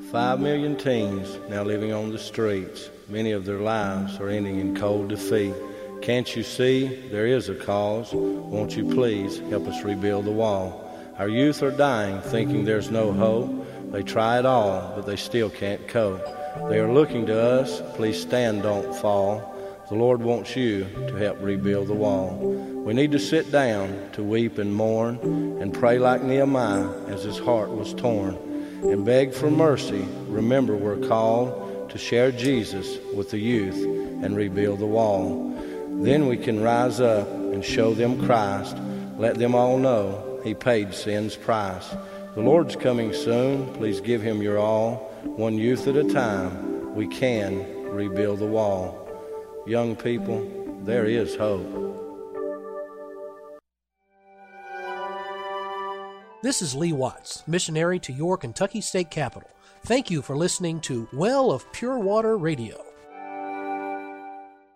5 million teens now living on the streets. Many of their lives are ending in cold defeat. Can't you see there is a cause? Won't you please help us rebuild the wall? Our youth are dying, thinking there's no hope. They try it all, but they still can't cope. They are looking to us. Please stand, don't fall. The Lord wants you to help rebuild the wall. We need to sit down to weep and mourn and pray like Nehemiah as his heart was torn and beg for mercy. Remember, we're called to share Jesus with the youth and rebuild the wall. Then we can rise up and show them Christ. Let them all know he paid sin's price. The Lord's coming soon. Please give him your all. One youth at a time, we can rebuild the wall. Young people, there is hope. This is Lee Watts, missionary to your Kentucky State Capitol. Thank you for listening to Well of Pure Water Radio.